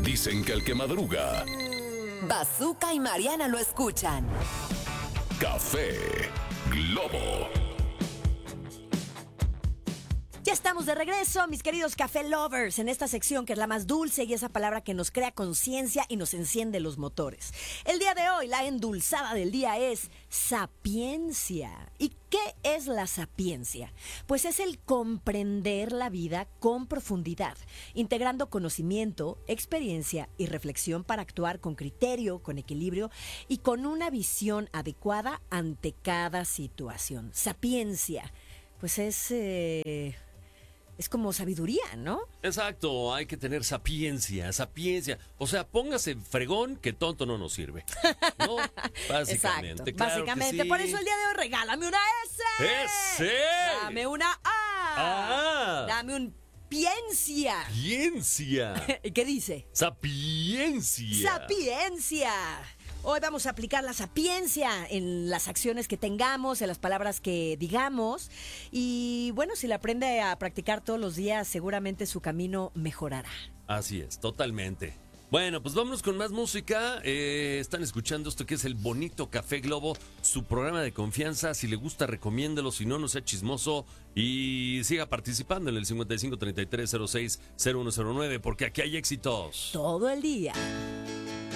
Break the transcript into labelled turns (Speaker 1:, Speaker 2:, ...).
Speaker 1: Dicen que el que madruga,
Speaker 2: Bazooka y Mariana lo escuchan.
Speaker 1: Café Globo.
Speaker 3: Ya estamos de regreso, mis queridos Café Lovers, en esta sección que es la más dulce y esa palabra que nos crea conciencia y nos enciende los motores. El día de hoy, la endulzada del día es sapiencia. ¿Y qué es la sapiencia? Pues es el comprender la vida con profundidad, integrando conocimiento, experiencia y reflexión para actuar con criterio, con equilibrio y con una visión adecuada ante cada situación. Sapiencia, pues es como sabiduría, ¿no?
Speaker 4: Exacto, hay que tener sapiencia. O sea, póngase fregón que tonto no nos sirve. ¿No? Básicamente.
Speaker 3: Exacto,
Speaker 4: Claro
Speaker 3: básicamente.
Speaker 4: que sí.
Speaker 3: Por eso el día de hoy regálame una S.
Speaker 4: ¡S!
Speaker 3: Dame una A.
Speaker 4: ¡Ah!
Speaker 3: Dame un Piencia.
Speaker 4: Sapiencia.
Speaker 3: ¿Qué dice?
Speaker 4: Sapiencia.
Speaker 3: Sapiencia. Hoy vamos a aplicar la sapiencia en las acciones que tengamos, en las palabras que digamos. Y bueno, si la aprende a practicar todos los días, seguramente su camino mejorará.
Speaker 4: Así es, totalmente. Bueno, pues vámonos con más música. Están escuchando esto que es el bonito Café Globo, su programa de confianza. Si le gusta, recomiéndelo. Si no, no sea chismoso y siga participando en el 5533060109, porque aquí hay éxitos
Speaker 3: Todo el día.